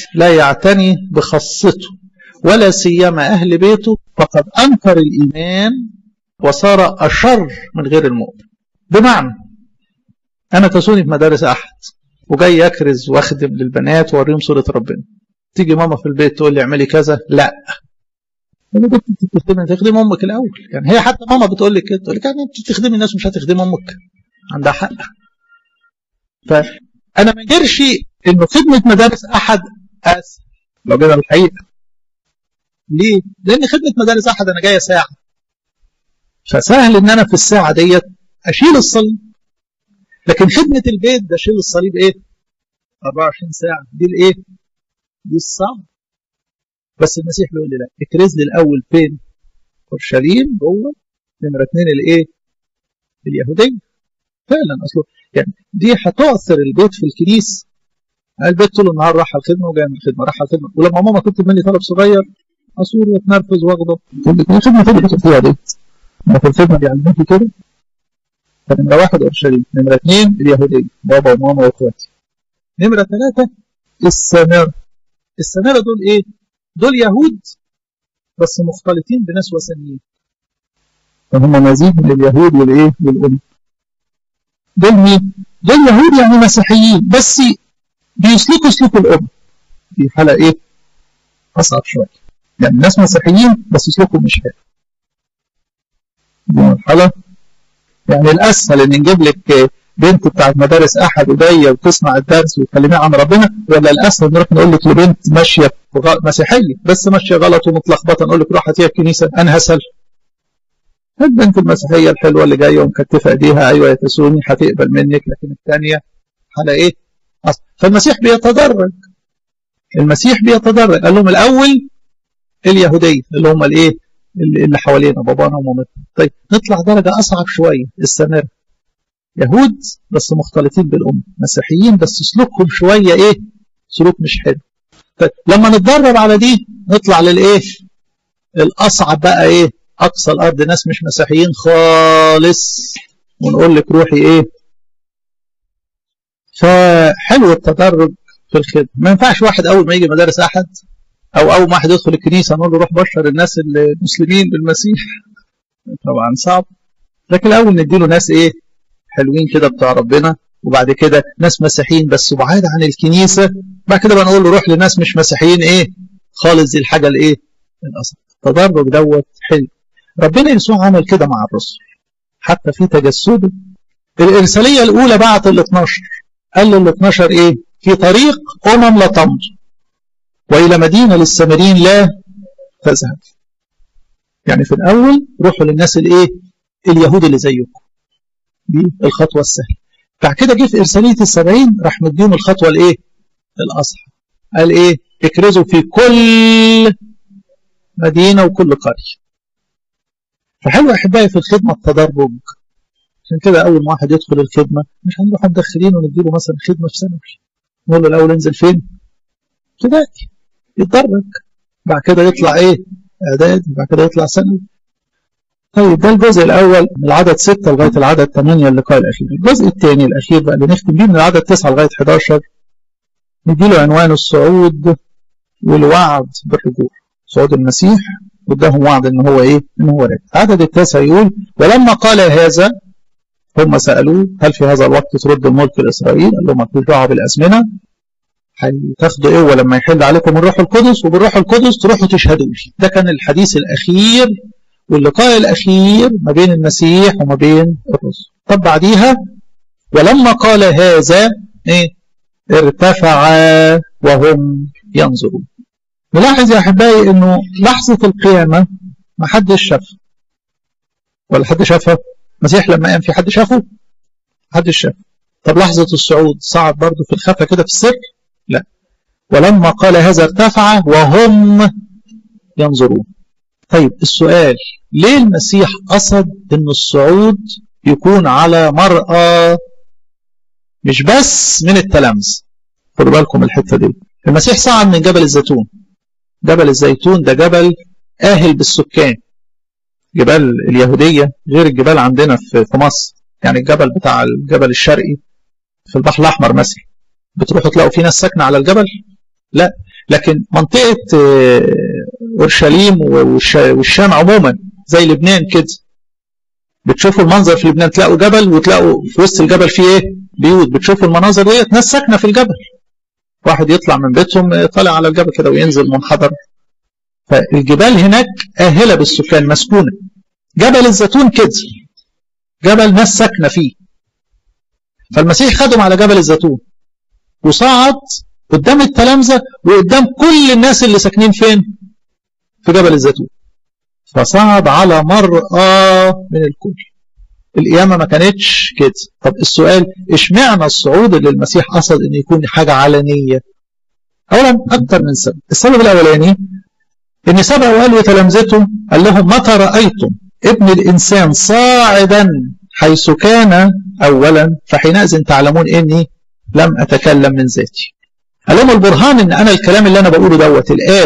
لا يعتني بخاصته ولا سيما أهل بيته فقد أنكر الإيمان وصار أشر من غير المؤمن. بمعنى أنا تسوني في مدارس أحد وجاي أكرز وأخدم للبنات وأوريهم صورة ربنا، تيجي ماما في البيت تقول لي اعملي كذا، لا أنا بنت تخدم أمك الأول. يعني هي حتى ماما بتقول لك كده، تقول لك يعني أنت تخدمي الناس مش هتخدم أمك، عندها حق. فأنا ما أنكرش إنه خدمة مدارس أحد أسهل لو جينا الحقيقة. ليه؟ لأن خدمة مدارس أحد أنا جاية ساعة، فسهل إن أنا في الساعة ديت أشيل الصليب. لكن خدمة البيت ده شيل الصليب إيه؟ 24 ساعة، دي الإيه؟ دي الصعب. بس المسيح بيقول لي لا، اكرز لي الأول فين؟ أورشليم جوه، نمرة 2 الإيه؟ اليهودية. فعلا أصله يعني دي هتؤثر البيت في الكنيسة. البيت طول النهار راح الخدمة وجاي من الخدمة، راح الخدمة، ولما ماما تطلب مني طلب صغير أصور وأتنرفز وأغضب. تقول لك إيه الخدمة اللي بتطلب فيها دي؟ ما في الخدمة بيعلموكي كده؟ فنمرة 1 أورشليم، نمرة 2 اليهودية، بابا وماما وإخواتي. نمرة 3 السامرة. السامرة دول إيه؟ دول يهود بس مختلطين بناس وثنيين، فهم مزيج من اليهود والإيه؟ والأم. دول مين؟ دول يهود يعني مسيحيين بس بيسلكوا سلوك الأم. دي حالة إيه؟ أصعب شوية. يعني الناس مسيحيين بس سلوكهم مش حلو. دي مرحلة يعني الأسهل إن نجيب لك بنت بتاعت مدارس أحد وجاية وتسمع الدرس وتكلميها عن ربنا، ولا الأسهل نروح نقول لك لبنت ماشية مسيحية بس ماشية غلط ومتلخبطة نقول لك روح هاتيها الكنيسة؟ أنا هسهل. البنت المسيحية الحلوة اللي جاية ومكتفة إيديها أيوة يا تسوني هتقبل منك، لكن الثانية على إيه؟ فالمسيح بيتدرج. المسيح بيتدرج، قال لهم الأول اليهودية اللي هم الإيه؟ اللي حوالينا بابانا ومامتنا. طيب نطلع درجة أصعب شوية، السامرة. يهود بس مختلطين بالأم، مسيحيين بس سلوكهم شوية إيه؟ سلوك مش حلو. طيب لما نتدرب على دي نطلع للإيه؟ الأصعب بقى إيه؟ أقصى الأرض ناس مش مسيحيين خالص ونقول لك روحي إيه؟ فحلو التدرج في الخدمة. ما ينفعش واحد أول ما يجي مدارس أحد أو أول ما واحد يدخل الكنيسة نقول له روح بشر الناس المسلمين بالمسيح، طبعا صعب. لكن الأول نديله ناس إيه؟ حلوين كده بتوع ربنا، وبعد كده ناس مسيحيين بس بعاد عن الكنيسة، بعد كده بقى نقول له روح لناس مش مسيحيين إيه؟ خالص. دي الحاجة الإيه؟ الأصل. التدرج دوت حلو. ربنا يسوع عمل كده مع الرسل حتى في تجسده. الإرسالية الأولى بعت ال 12، قال لل 12 إيه؟ في طريق لا تمضوا وإلى مدينة للسامريين لا تذهب. يعني في الأول روحوا للناس الإيه؟ اليهود اللي زيكم. دي الخطوة السهلة. بعد كده جه في إرسالية ال70 راح مديهم الخطوة الإيه؟ الأصعب. قال إيه؟ اكرزوا في كل مدينة وكل قرية. فحلو أحبائي في الخدمة التدرج. عشان كده أول ما واحد يدخل الخدمة مش هنروح مدخلينه ونديله مثلا خدمة في ثانوي، نقول له الأول انزل فين؟ ابتدائي، يتدرج، بعد كده يطلع إيه؟ إعدادي، بعد كده يطلع ثانوي. طيب ده الجزء الأول من العدد 6 لغاية العدد 8 اللقاء الأخير. الجزء الثاني الأخير بقى اللي نختم بيه من العدد 9 لغاية 11 نديله عنوان الصعود والوعد بالرجوع. صعود المسيح واداهم وعد ان هو ايه؟ ان هو راجع. عدد 9 يقول: ولما قال هذا هم سألوه هل في هذا الوقت ترد الملك لإسرائيل؟ قال لهم مالكوش دعوة بالأزمنة، هتاخدوا قوة لما يحل عليكم الروح القدس، وبالروح القدس تروحوا تشهدوا لي. ده كان الحديث الأخير واللقاء الأخير ما بين المسيح وما بين الرسل. طب بعديها ولما قال هذا ايه؟ ارتفع وهم ينظرون. نلاحظ يا أحبائي أنه لحظة القيامة ما حدش شافها، ولا حد شافها؟ المسيح لما قام في حد شافه؟ حدش شافه. طب لحظة الصعود صعد برضه في الخفة كده في السر؟ لا. ولما قال هذا ارتفع وهم ينظرون. طيب السؤال: ليه المسيح قصد أن الصعود يكون على مرأى مش بس من التلامذة؟ خدوا بالكم الحتة دي. المسيح صعد من جبل الزيتون. جبل الزيتون ده جبل آهل بالسكان. جبال اليهودية غير الجبال عندنا في مصر. يعني الجبل بتاع الجبل الشرقي في البحر الأحمر مثلا بتروحوا تلاقوا في ناس ساكنة على الجبل؟ لا، لكن منطقة أورشليم والشام عموما زي لبنان كده، بتشوفوا المنظر في لبنان، تلاقوا جبل وتلاقوا في وسط الجبل فيه ايه؟ بيوت. بتشوفوا المناظر ديت، ناس ساكنة في الجبل، واحد يطلع من بيتهم طالع على الجبل كده وينزل منحدر. فالجبال هناك آهلة بالسكان، مسكونة. جبل الزيتون كده، جبل ناس ساكنة فيه. فالمسيح خدهم على جبل الزيتون وصعد قدام التلامذة وقدام كل الناس اللي ساكنين فين؟ في جبل الزيتون. فصعد على مرأى من الكل. القيامة ما كانتش كده. طب السؤال، اشمعنى الصعود اللي المسيح قصد ان يكون حاجة علنية؟ اولا اكتر من سبب. السبب الاولاني ان سبق وقال لتلامذته، قال لهم متى رأيتم ابن الانسان صاعدا حيث كان اولا فحينئذ تعلمون اني لم اتكلم من ذاتي. قال لهم البرهان ان انا الكلام اللي انا بقوله دوت الاب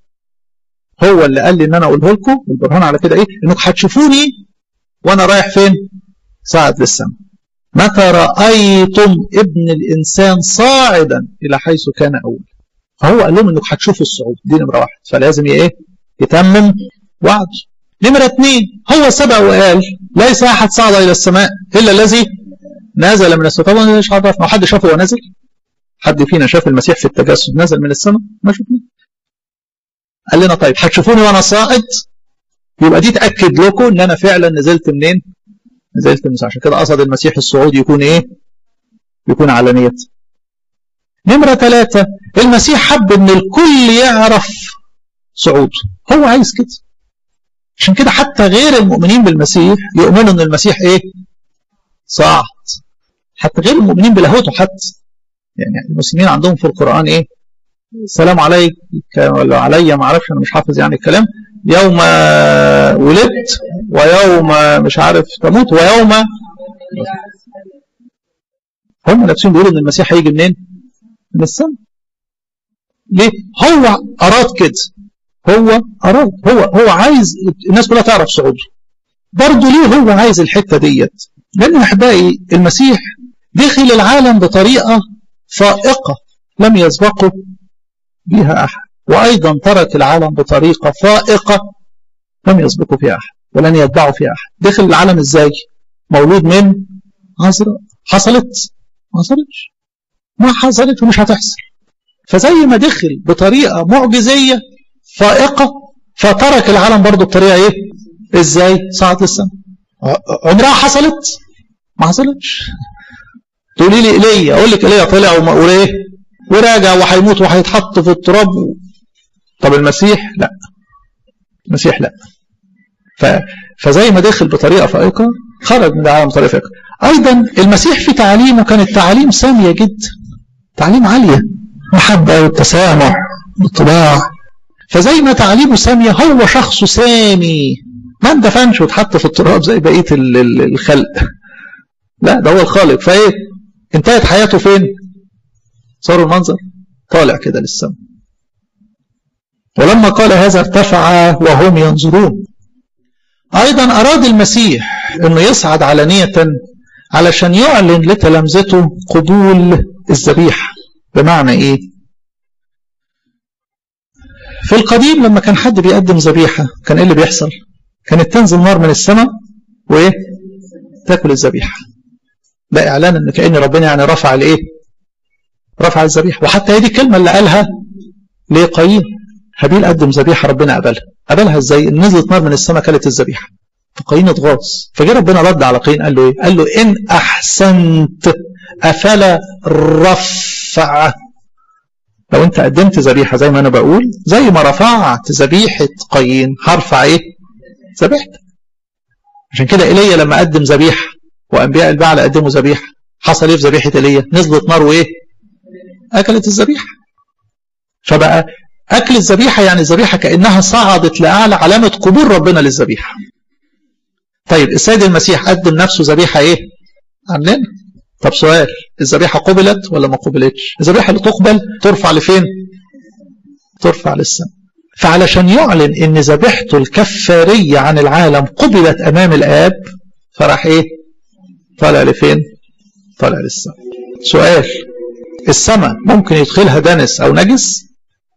هو اللي قال لي ان انا اقوله لكم. البرهان على كده ايه؟ انكم هتشوفوني وانا رايح فين؟ صاعد للسماء. متى رأيتم ابن الانسان صاعدا الى حيث كان اول. فهو قال لهم انكم هتشوفوا الصعود، دي نمره واحد، فلازم ايه؟ يتمم وعده. نمره اثنين، هو سبق وقال ليس احد صعد الى السماء الا الذي نزل من السماء. طبعا مش عارف، ما حد شافه وهو نازل؟ حد فينا شاف المسيح في التجسد نزل من السماء؟ ما شفنا. قال لنا طيب هتشوفوني وانا صاعد، يبقى دي تاكد لكم ان انا فعلا نزلت منين؟ نزلت من السماء. عشان كده قصد المسيح الصعود يكون ايه؟ يكون علانية. نمرة ثلاثة، المسيح حب ان الكل يعرف صعوده، هو عايز كده. عشان كده حتى غير المؤمنين بالمسيح يؤمنوا ان المسيح ايه؟ صعد. حتى غير المؤمنين بلاهوته، حتى يعني المسلمين عندهم في القرآن ايه؟ السلام عليك ولا عليا، ما اعرفش، انا مش حافظ يعني الكلام. يوم ولدت ويوم مش عارف تموت ويوم. هم نفسهم بيقولوا ان المسيح هيجي منين؟ من السماء. ليه؟ هو اراد كده. هو اراد، هو عايز الناس كلها تعرف صعوده. برضه ليه هو عايز الحته ديت؟ لان احبائي المسيح دخل العالم بطريقه فائقه لم يسبقه بها احد، وايضا ترك العالم بطريقه فائقه لم يسبقه فيها احد ولن يتبعه فيها احد. دخل العالم ازاي؟ مولود من عذراء. حصلت؟ ما حصلتش. ما حصلت ومش هتحصل. فزي ما دخل بطريقه معجزيه فائقه، فترك العالم برضه بطريقه ايه؟ ازاي؟ صعد للسماء. عمرها حصلت؟ ما حصلتش. تقولي لي ايليا، اقول لك ايليا طلع وايه؟ وراجع وهيموت وهيتحط في التراب. طب المسيح لا. المسيح لا. فزي ما دخل بطريقه فائقه خرج من العالم بطريقه فائقه. ايضا المسيح في تعاليمه كانت تعاليم ساميه جدا، تعاليم عاليه، محبه والتسامح والطباع. فزي ما تعاليمه ساميه هو شخصه سامي، ما اندفنش واتحط في التراب زي بقيه الخلق. لا، ده هو الخالق. فايه؟ انتهت حياته فين؟ صار المنظر طالع كده للسماء. ولما قال هذا ارتفع وهم ينظرون. ايضا اراد المسيح انه يصعد علانية علشان يعلن لتلامذته قبول الذبيحة. بمعنى ايه؟ في القديم لما كان حد بيقدم ذبيحة كان ايه اللي بيحصل؟ كانت تنزل نار من السماء وايه؟ تاكل الذبيحة. ده اعلان ان كأن ربنا يعني رفع الايه؟ رفع الذبيحة. وحتى هذه الكلمة اللي قالها لقايين، هابيل قدم ذبيحة ربنا قبلها ازاي؟ نزلت نار من السماء كلت الذبيحة. فقايين اتغاظ، فجاء ربنا رد على قايين قال له ايه؟ قال له ان احسنت افلا رفع. لو انت قدمت ذبيحة زي ما انا بقول، زي ما رفعت ذبيحة قايين هرفع ايه؟ ذبيحتك. عشان كده ايليا لما قدم ذبيحة وانبياء البعل قدموا ذبيحة، حصل ايه في ذبيحة ايليا؟ نزلت نار وايه؟ اكلت الذبيحة. فبقى اكل الذبيحة يعني الذبيحة كأنها صعدت لأعلى، علامة قبول ربنا للذبيحة. طيب السيد المسيح قدم نفسه ذبيحة ايه؟ عننا. طب سؤال، الذبيحة قبلت ولا ما قبلتش؟ الذبيحة اللي تقبل ترفع لفين؟ ترفع للسماء. فعلشان يعلن ان ذبيحته الكفارية عن العالم قبلت امام الاب، فراح ايه؟ طالع لفين؟ طالع للسماء. سؤال، السماء ممكن يدخلها دنس او نجس؟